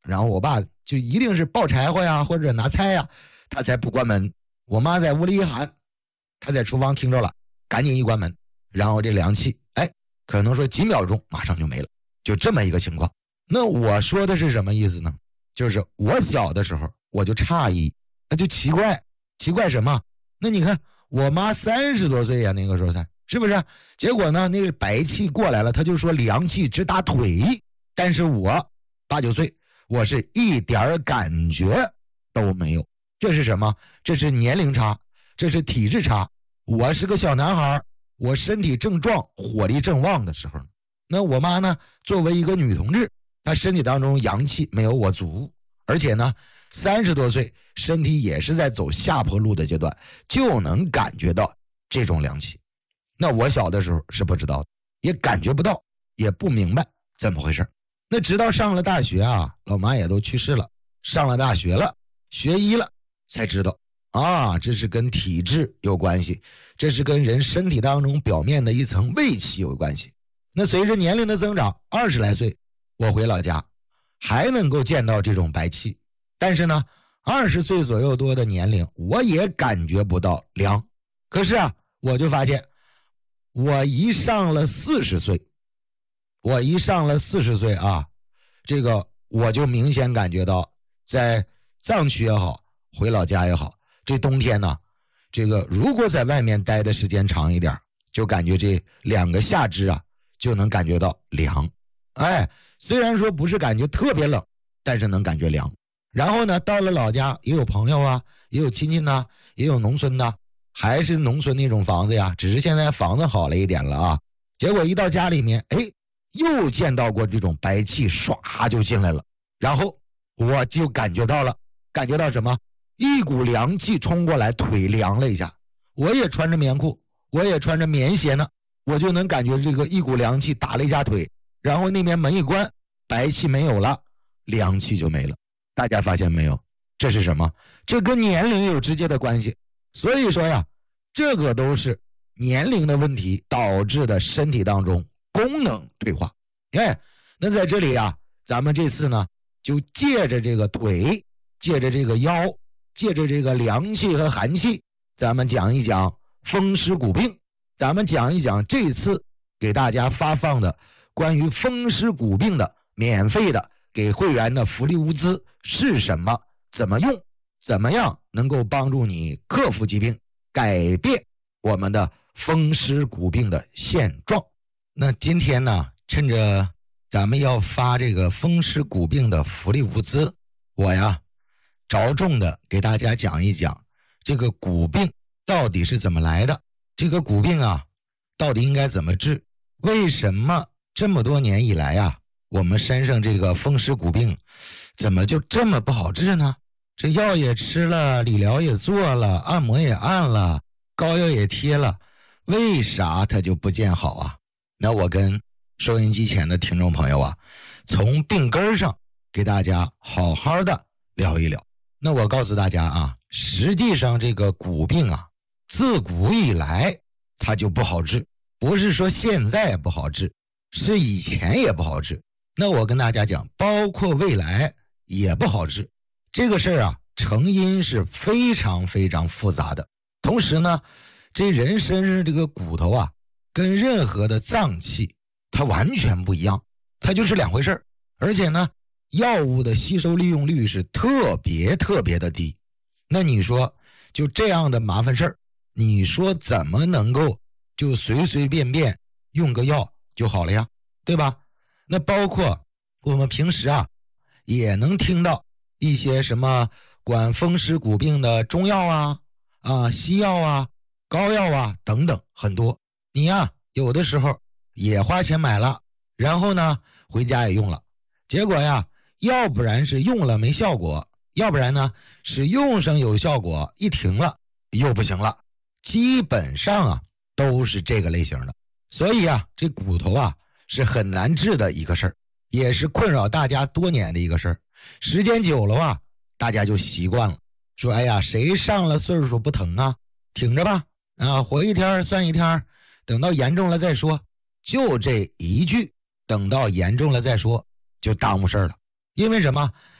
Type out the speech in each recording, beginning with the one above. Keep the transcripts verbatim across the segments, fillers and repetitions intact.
然后我爸就一定是抱柴火呀或者拿菜呀，他才不关门。我妈在屋里一喊，他在厨房听着了，赶紧一关门，然后这凉气哎，可能说几秒钟马上就没了，就这么一个情况。那我说的是什么意思呢？就是我小的时候我就诧异，那就奇怪，奇怪什么？那你看我妈三十多岁呀，那个时候才是不是？结果呢，那个白气过来了，他就说凉气直打腿，但是我八九岁，我是一点感觉都没有。这是什么？这是年龄差，这是体质差。我是个小男孩，我身体正壮，火力正旺的时候，那我妈呢，作为一个女同志，她身体当中阳气没有我足，而且呢三十多岁，身体也是在走下坡路的阶段，就能感觉到这种凉气。那我小的时候是不知道的，也感觉不到，也不明白怎么回事。那直到上了大学啊，老妈也都去世了，上了大学了，学医了，才知道啊，这是跟体质有关系，这是跟人身体当中表面的一层卫气有关系。那随着年龄的增长，二十来岁我回老家还能够见到这种白气，但是呢二十岁左右多的年龄我也感觉不到凉。可是啊，我就发现我一上了四十岁，我一上了四十岁啊，这个我就明显感觉到，在藏区也好，回老家也好，这冬天呢，这个如果在外面待的时间长一点，就感觉这两个下肢啊就能感觉到凉。哎，虽然说不是感觉特别冷，但是能感觉凉。然后呢，到了老家也有朋友啊，也有亲戚呐，也有农村的，还是农村那种房子呀，只是现在房子好了一点了啊。结果一到家里面，哎，又见到过这种白气唰就进来了，然后我就感觉到了，感觉到什么？一股凉气冲过来，腿凉了一下。我也穿着棉裤，我也穿着棉鞋呢，我就能感觉这个一股凉气打了一下腿，然后那边门一关，白气没有了，凉气就没了。大家发现没有？这是什么？这跟年龄有直接的关系。所以说呀，这个都是年龄的问题导致的身体当中功能退化。哎，那在这里啊，咱们这次呢，就借着这个腿，借着这个腰，借着这个凉气和寒气，咱们讲一讲风湿骨病，咱们讲一讲这次给大家发放的关于风湿骨病的免费的给会员的福利物资是什么，怎么用，怎么样能够帮助你克服疾病，改变我们的风湿骨病的现状。那今天呢，趁着咱们要发这个风湿骨病的福利物资，我呀着重的给大家讲一讲这个骨病到底是怎么来的，这个骨病啊到底应该怎么治，为什么这么多年以来啊，我们身上这个风湿骨病怎么就这么不好治呢？这药也吃了，理疗也做了，按摩也按了，膏药也贴了，为啥它就不见好啊？那我跟收音机前的听众朋友啊，从病根上给大家好好的聊一聊。那我告诉大家啊，实际上这个骨病啊，自古以来它就不好治，不是说现在不好治，是以前也不好治。那我跟大家讲，包括未来也不好治。这个事儿啊，成因是非常非常复杂的。同时呢，这人身上这个骨头啊，跟任何的脏器它完全不一样，它就是两回事儿。而且呢，药物的吸收利用率是特别特别的低。那你说就这样的麻烦事儿，你说怎么能够就随随便便用个药就好了呀，对吧？那包括我们平时啊也能听到一些什么管风湿骨病的中药啊啊西药啊膏药啊等等很多。你呀有的时候也花钱买了，然后呢回家也用了，结果呀要不然是用了没效果，要不然呢是用上有效果一停了又不行了，基本上啊都是这个类型的。所以啊这骨头啊是很难治的一个事儿，也是困扰大家多年的一个事儿。时间久了啊，大家就习惯了，说哎呀谁上了岁数不疼啊，挺着吧啊，活一天算一天，等到严重了再说。就这一句等到严重了再说就耽误事儿了。因为什么？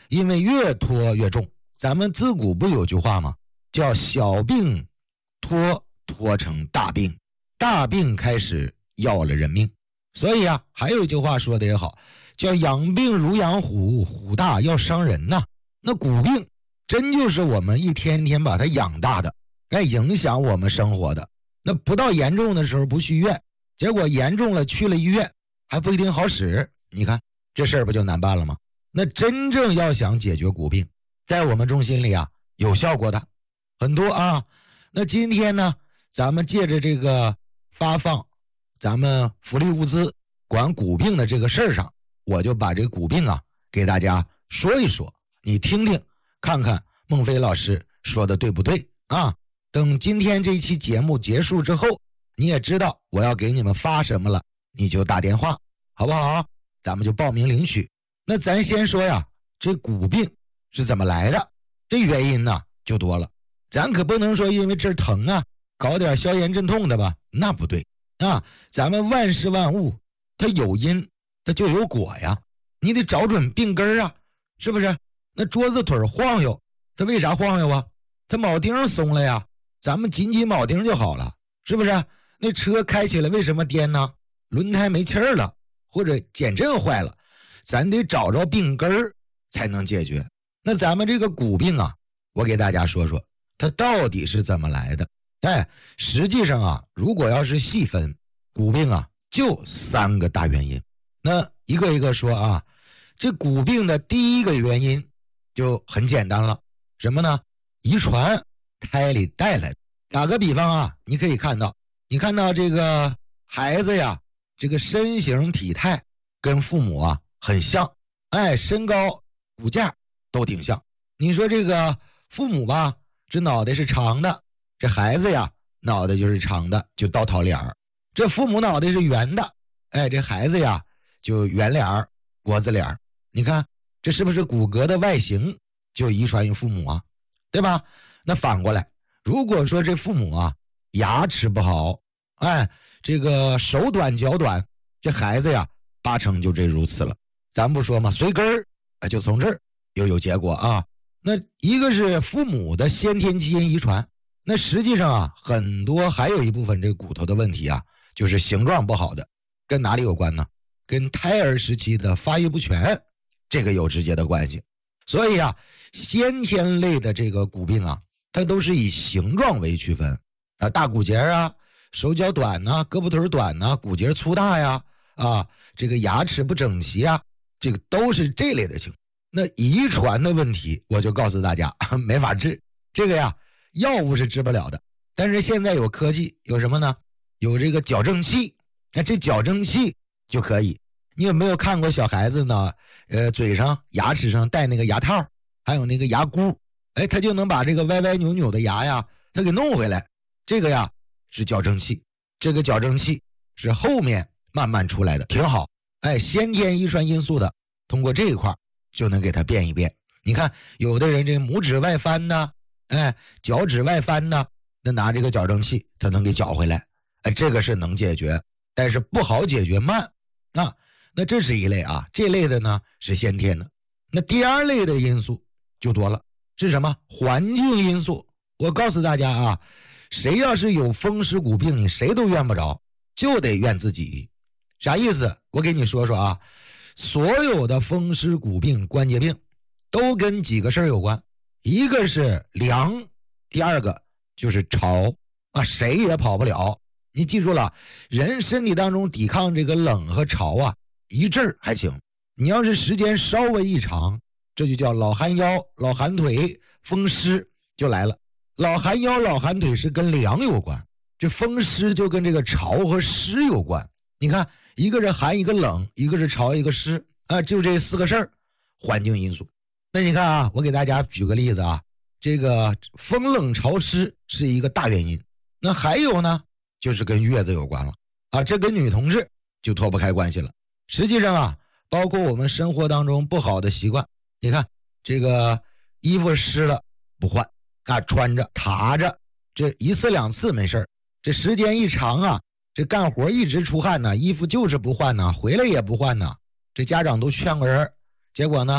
因为越拖越重。咱们自古不有句话吗？叫小病拖拖成大病，大病开始要了人命。所以啊，还有一句话说的也好，叫养病如养虎，虎大要伤人呐、啊。那骨病真就是我们一天天把它养大的，来影响我们生活的。那不到严重的时候不去医院，结果严重了去了医院还不一定好使，你看这事儿不就难办了吗？那真正要想解决骨病，在我们中心里啊有效果的很多啊。那今天呢，咱们借着这个发放咱们福利物资管骨病的这个事儿上，我就把这个骨病啊给大家说一说，你听听看看孟非老师说的对不对啊？等今天这一期节目结束之后，你也知道我要给你们发什么了，你就打电话好不好？咱们就报名领取。那咱先说呀，这骨病是怎么来的？这原因呢就多了，咱可不能说因为这儿疼啊搞点消炎镇痛的吧，那不对啊。咱们万事万物它有因它就有果呀，你得找准病根啊，是不是？那桌子腿晃悠，它为啥晃悠啊？它铆钉松了呀，咱们紧紧铆钉就好了，是不是？那车开起来为什么颠呢？轮胎没气儿了，或者减震坏了，咱得找着病根儿才能解决。那咱们这个骨病啊，我给大家说说它到底是怎么来的。哎，实际上啊，如果要是细分，骨病啊就三个大原因。那一个一个说啊，这骨病的第一个原因就很简单了，什么呢？遗传，胎里带来的。打个比方啊，你可以看到，你看到这个孩子呀，这个身形体态跟父母啊很像，哎，身高骨架都挺像。你说这个父母吧，这脑袋是长的，这孩子呀脑袋就是长的，就刀桃脸儿。这父母脑袋是圆的，哎，这孩子呀就圆脸儿国字脸儿。你看这是不是骨骼的外形就遗传于父母啊，对吧？那反过来，如果说这父母啊牙齿不好，哎，这个手短脚短，这孩子呀八成就这如此了。咱不说嘛，随根儿就从这儿又有结果啊。那一个是父母的先天基因遗传，那实际上啊很多还有一部分这个骨头的问题啊就是形状不好的，跟哪里有关呢？跟胎儿时期的发育不全这个有直接的关系。所以啊先天类的这个骨病啊，它都是以形状为区分啊，大骨节啊，手脚短呐、啊，胳膊腿短呐、啊，骨节粗大呀，啊，这个牙齿不整齐啊，这个都是这类的情况。那遗传的问题，我就告诉大家没法治，这个呀药物是治不了的。但是现在有科技，有什么呢？有这个矫正器，那这矫正器就可以。你有没有看过小孩子呢？呃，嘴上牙齿上戴那个牙套，还有那个牙箍，哎，他就能把这个歪歪扭扭的牙呀，他给弄回来。这个呀是矫正器，这个矫正器是后面慢慢出来的，挺好。哎，先天遗传因素的，通过这一块就能给他变一变。你看，有的人这拇指外翻呢，哎，脚趾外翻呢，那拿这个矫正器，他能给矫回来。哎，这个是能解决，但是不好解决，慢啊。那这是一类啊，这类的呢是先天的。那第二类的因素就多了，是什么？环境因素。我告诉大家啊，谁要是有风湿骨病，你谁都怨不着，就得怨自己。啥意思？我给你说说啊，所有的风湿骨病关节病都跟几个事儿有关，一个是凉，第二个就是潮啊，谁也跑不了。你记住了，人身体当中抵抗这个冷和潮啊，一阵儿还行，你要是时间稍微一长，这就叫老寒腰、老寒腿、风湿就来了。老寒腰、老寒腿是跟凉有关，这风湿就跟这个潮和湿有关。你看，一个是寒，一个冷，一个是潮，一个湿啊，就这四个事儿，环境因素。那你看啊，我给大家举个例子啊，这个风冷潮湿是一个大原因，那还有呢，就是跟月子有关了啊，这跟女同志就脱不开关系了。实际上啊，包括我们生活当中不好的习惯，你看这个衣服湿了不换啊，穿着踏着，这一次两次没事，这时间一长啊，这干活一直出汗呢，衣服就是不换呢，回来也不换呢，这家长都劝个人，结果呢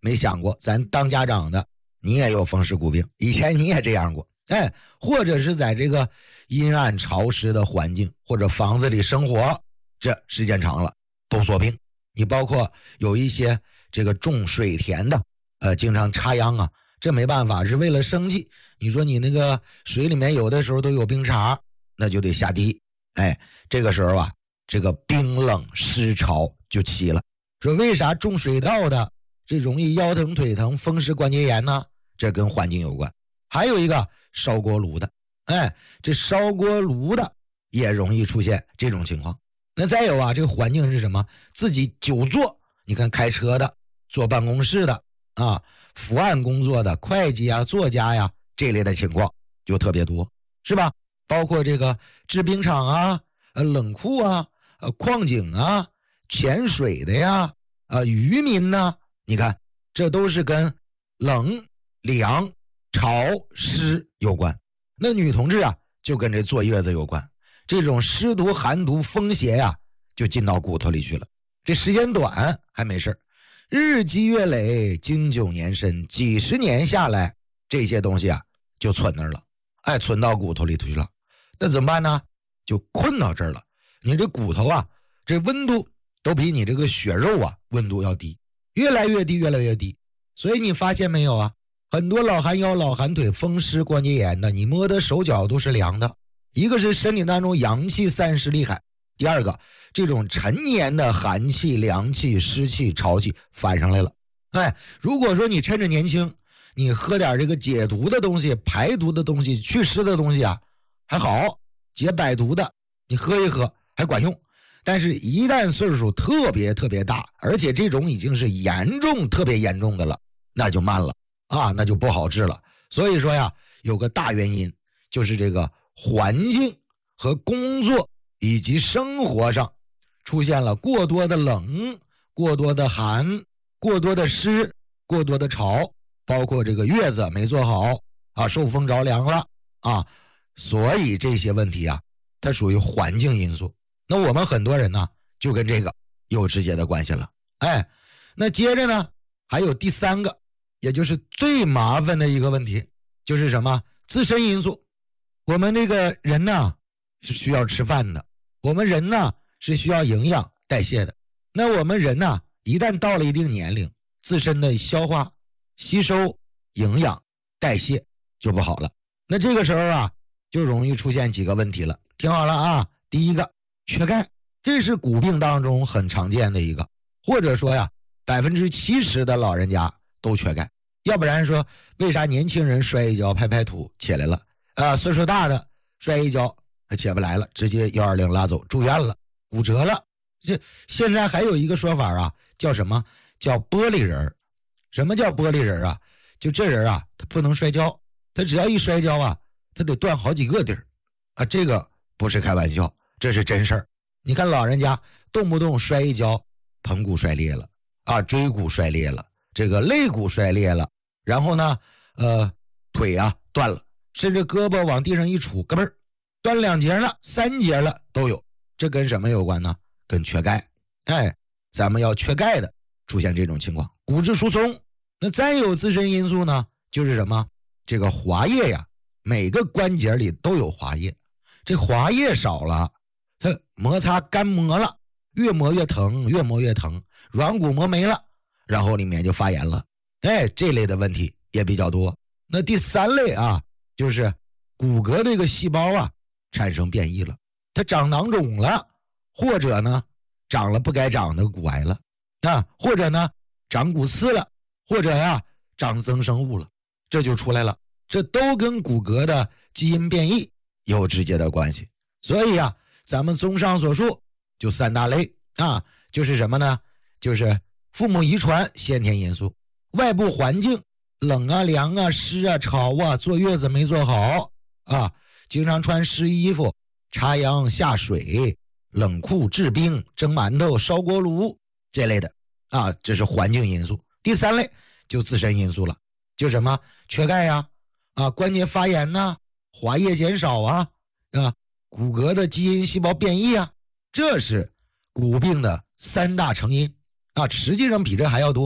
没想过咱当家长的你也有风湿骨病，以前你也这样过，哎，或者是在这个阴暗潮湿的环境或者房子里生活，这时间长了都做病。你包括有一些这个种水田的，呃，经常插秧啊，这没办法，是为了生计。你说你那个水里面有的时候都有冰碴，那就得下地。哎，这个时候啊，这个冰冷湿潮就起了。说为啥种水稻的这容易腰疼腿疼风湿关节炎呢？这跟环境有关。还有一个烧锅炉的，哎，这烧锅炉的也容易出现这种情况。那再有啊，这个环境是什么？自己久坐，你看开车的、坐办公室的啊、伏案工作的、会计啊、作家呀这类的情况就特别多，是吧？包括这个制冰厂啊、呃冷库啊、呃矿井啊、潜水的呀、呃渔民呢，你看这都是跟冷、凉、潮、湿有关。那女同志啊，就跟这坐月子有关。这种湿毒、寒毒、风邪呀、啊，就进到骨头里去了。这时间短还没事，日积月累，经久年深，几十年下来，这些东西啊就存那儿了，哎，存到骨头里头去了。那怎么办呢？就困到这儿了。你这骨头啊，这温度都比你这个血肉啊温度要低，越来越低，越来越低。所以你发现没有啊？很多老寒腰、老寒腿、风湿关节炎的，你摸的手脚都是凉的。一个是身体当中阳气散失厉害，第二个这种陈年的寒气、凉气、湿气、潮气反上来了。哎，如果说你趁着年轻，你喝点这个解毒的东西、排毒的东西、祛湿的东西啊，还好，解百毒的，你喝一喝还管用。但是一旦岁数特别特别大，而且这种已经是严重、特别严重的了，那就慢了啊，那就不好治了。所以说呀，有个大原因就是这个环境和工作以及生活上出现了过多的冷、过多的寒、过多的湿、过多的潮，包括这个月子没做好啊，受风着凉了啊，所以这些问题啊，它属于环境因素。那我们很多人呢，就跟这个有直接的关系了。哎，那接着呢，还有第三个，也就是最麻烦的一个问题，就是什么？自身因素。我们这个人呢是需要吃饭的，我们人呢是需要营养代谢的。那我们人呢一旦到了一定年龄，自身的消化、吸收、营养、代谢就不好了。那这个时候啊，就容易出现几个问题了。听好了啊，第一个，缺钙，这是骨病当中很常见的一个，或者说呀，百分之七十的老人家都缺钙。要不然说，为啥年轻人摔一跤拍拍土起来了？啊，岁数大的摔一跤起不来了，直接一二零拉走住院了，骨折了。这现在还有一个说法啊，叫什么？叫玻璃人。什么叫玻璃人啊？就这人啊，他不能摔跤，他只要一摔跤啊，他得断好几个地儿啊。这个不是开玩笑，这是真事儿。你看老人家动不动摔一跤，盆骨摔裂了啊，椎骨摔裂了，这个肋骨摔裂了，然后呢，呃，腿啊断了。甚至胳膊往地上一杵，胳膊断两节了、三节了都有。这跟什么有关呢？跟缺钙。哎，咱们要缺钙的出现这种情况，骨质疏松。那再有自身因素呢，就是什么？这个滑液呀，每个关节里都有滑液，这滑液少了，它摩擦干磨了，越磨越疼，越磨越疼，软骨磨没了，然后里面就发炎了。哎，这类的问题也比较多。那第三类啊，就是骨骼这个细胞啊产生变异了，它长囊肿了，或者呢长了不该长的骨癌了啊，或者呢长骨刺了，或者呀、啊、长增生物了，这就出来了。这都跟骨骼的基因变异有直接的关系。所以啊，咱们综上所述就三大类啊，就是什么呢？就是父母遗传先天因素，外部环境冷啊、凉啊、湿啊、潮啊，坐月子没坐好啊，经常穿湿衣服、插秧、下水、冷库、制冰、蒸馒头、烧锅炉这类的啊，这是环境因素。第三类就自身因素了，就什么缺钙呀、啊、关节发炎呐、啊、滑液减少啊、啊骨骼的基因细胞变异啊，这是骨病的三大成因啊，实际上比这还要多。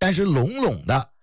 但是拢拢的